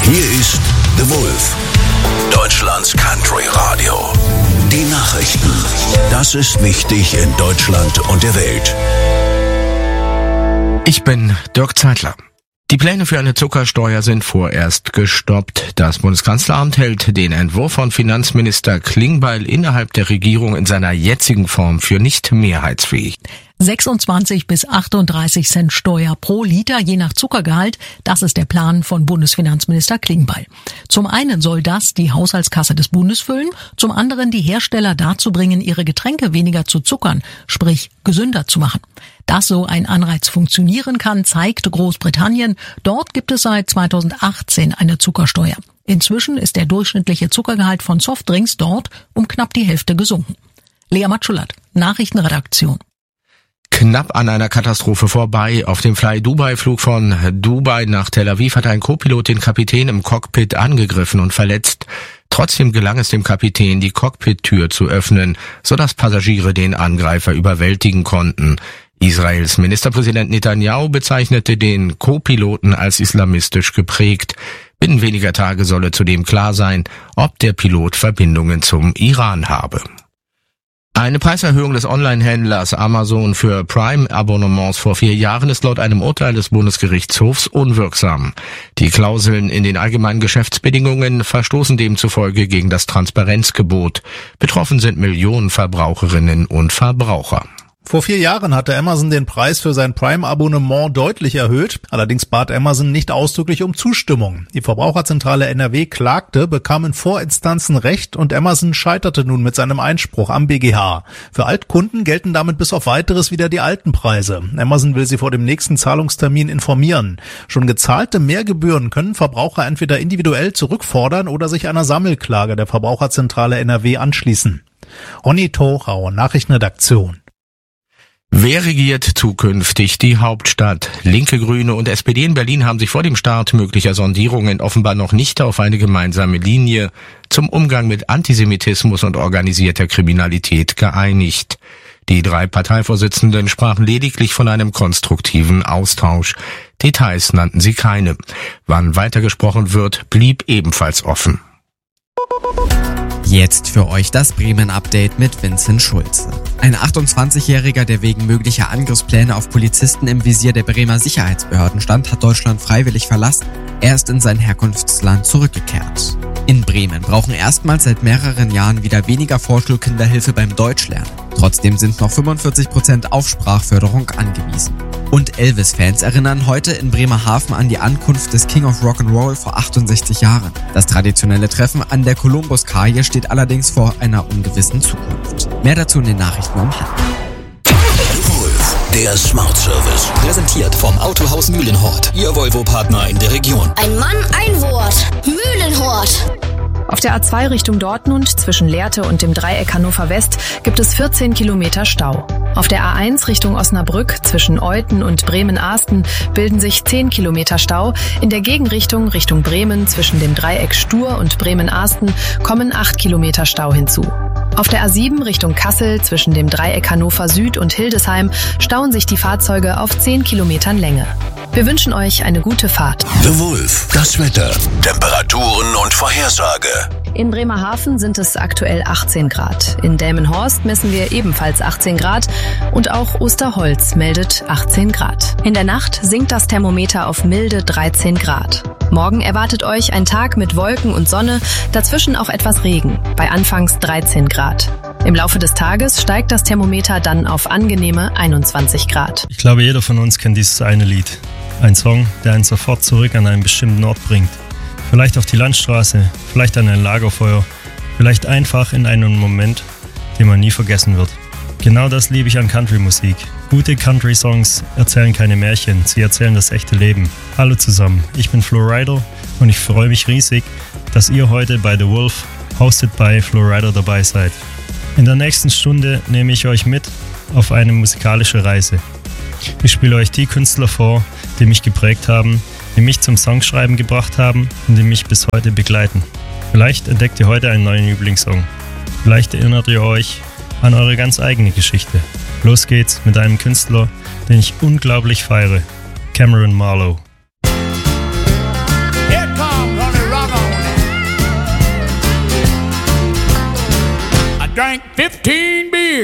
Hier ist The Wolf, Deutschlands Country Radio. Die Nachrichten. Das ist wichtig in Deutschland und der Welt. Ich bin Dirk Zeitler. Die Pläne für eine Zuckersteuer sind vorerst gestoppt. Das Bundeskanzleramt hält den Entwurf von Finanzminister Klingbeil innerhalb der Regierung in seiner jetzigen Form für nicht mehrheitsfähig. 26 bis 38 Cent Steuer pro Liter, je nach Zuckergehalt. Das ist der Plan von Bundesfinanzminister Klingbeil. Zum einen soll das die Haushaltskasse des Bundes füllen, zum anderen die Hersteller dazu bringen, ihre Getränke weniger zu zuckern, sprich gesünder zu machen. Dass so ein Anreiz funktionieren kann, zeigt Großbritannien. Dort gibt es seit 2018 eine Zuckersteuer. Inzwischen ist der durchschnittliche Zuckergehalt von Softdrinks dort um knapp die Hälfte gesunken. Lea Matschulat, Nachrichtenredaktion. Knapp an einer Katastrophe vorbei. Auf dem Fly-Dubai-Flug von Dubai nach Tel Aviv hat ein Co-Pilot den Kapitän im Cockpit angegriffen und verletzt. Trotzdem gelang es dem Kapitän, die Cockpit-Tür zu öffnen, sodass Passagiere den Angreifer überwältigen konnten. Israels Ministerpräsident Netanyahu bezeichnete den Co-Piloten als islamistisch geprägt. Binnen weniger Tage solle zudem klar sein, ob der Pilot Verbindungen zum Iran habe. Eine Preiserhöhung des Online-Händlers Amazon für Prime-Abonnements vor 4 Jahren ist laut einem Urteil des Bundesgerichtshofs unwirksam. Die Klauseln in den allgemeinen Geschäftsbedingungen verstoßen demzufolge gegen das Transparenzgebot. Betroffen sind Millionen Verbraucherinnen und Verbraucher. Vor 4 Jahren hatte Amazon den Preis für sein Prime-Abonnement deutlich erhöht. Allerdings bat Amazon nicht ausdrücklich um Zustimmung. Die Verbraucherzentrale NRW klagte, bekam in Vorinstanzen Recht und Amazon scheiterte nun mit seinem Einspruch am BGH. Für Altkunden gelten damit bis auf Weiteres wieder die alten Preise. Amazon will sie vor dem nächsten Zahlungstermin informieren. Schon gezahlte Mehrgebühren können Verbraucher entweder individuell zurückfordern oder sich einer Sammelklage der Verbraucherzentrale NRW anschließen. Ronny Thorau, Nachrichtenredaktion. Wer regiert zukünftig die Hauptstadt? Linke, Grüne und SPD in Berlin haben sich vor dem Start möglicher Sondierungen offenbar noch nicht auf eine gemeinsame Linie zum Umgang mit Antisemitismus und organisierter Kriminalität geeinigt. Die 3 Parteivorsitzenden sprachen lediglich von einem konstruktiven Austausch. Details nannten sie keine. Wann weitergesprochen wird, blieb ebenfalls offen. Jetzt für euch das Bremen-Update mit Vincent Schulze. Ein 28-Jähriger, der wegen möglicher Angriffspläne auf Polizisten im Visier der Bremer Sicherheitsbehörden stand, hat Deutschland freiwillig verlassen. Er ist in sein Herkunftsland zurückgekehrt. In Bremen brauchen erstmals seit mehreren Jahren wieder weniger Vorschulkinder Hilfe beim Deutschlernen. Trotzdem sind noch 45% auf Sprachförderung angewiesen. Und Elvis-Fans erinnern heute in Bremerhaven an die Ankunft des King of Rock'n'Roll vor 68 Jahren. Das traditionelle Treffen an der Columbus-Kaje steht allerdings vor einer ungewissen Zukunft. Mehr dazu in den Nachrichten um halb. Der Smart Service. Präsentiert vom Autohaus Mühlenhort. Ihr Volvo-Partner in der Region. Ein Mann, ein Wort. Mühlenhort. Auf der A2 Richtung Dortmund zwischen Lehrte und dem Dreieck Hannover West gibt es 14 Kilometer Stau. Auf der A1 Richtung Osnabrück zwischen Euthen und Bremen-Ahsten bilden sich 10 Kilometer Stau. In der Gegenrichtung Richtung Bremen zwischen dem Dreieck Stur und Bremen-Ahsten kommen 8 Kilometer Stau hinzu. Auf der A7 Richtung Kassel zwischen dem Dreieck Hannover Süd und Hildesheim stauen sich die Fahrzeuge auf 10 Kilometern Länge. Wir wünschen euch eine gute Fahrt. The Wolf, das Wetter, Temperaturen und Vorhersage. In Bremerhaven sind es aktuell 18 Grad. In Delmenhorst messen wir ebenfalls 18 Grad und auch Osterholz meldet 18 Grad. In der Nacht sinkt das Thermometer auf milde 13 Grad. Morgen erwartet euch ein Tag mit Wolken und Sonne, dazwischen auch etwas Regen, bei anfangs 13 Grad. Im Laufe des Tages steigt das Thermometer dann auf angenehme 21 Grad. Ich glaube, jeder von uns kennt dieses eine Lied. Ein Song, der einen sofort zurück an einen bestimmten Ort bringt. Vielleicht auf die Landstraße, vielleicht an ein Lagerfeuer, vielleicht einfach in einen Moment, den man nie vergessen wird. Genau das liebe ich an Country-Musik. Gute Country-Songs erzählen keine Märchen, sie erzählen das echte Leben. Hallo zusammen, ich bin Flo Rida und ich freue mich riesig, dass ihr heute bei The Wolf, hosted by Flo Rida, dabei seid. In der nächsten Stunde nehme ich euch mit auf eine musikalische Reise. Ich spiele euch die Künstler vor, die mich geprägt haben, die mich zum Songschreiben gebracht haben und die mich bis heute begleiten. Vielleicht entdeckt ihr heute einen neuen Lieblingssong. Vielleicht erinnert ihr euch an eure ganz eigene Geschichte. Los geht's mit einem Künstler, den ich unglaublich feiere, Cameron Marlowe. Here comes drank 15 beers.